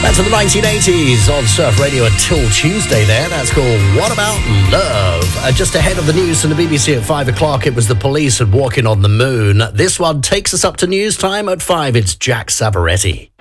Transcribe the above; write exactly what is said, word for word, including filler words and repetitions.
To the nineteen eighties on Surf Radio until Tuesday there. That's called What About Love? Uh, just ahead of the news from the B B C at five o'clock, it was the Police and Walking on the Moon. This one takes us up to news time at five. It's Jack Savaretti.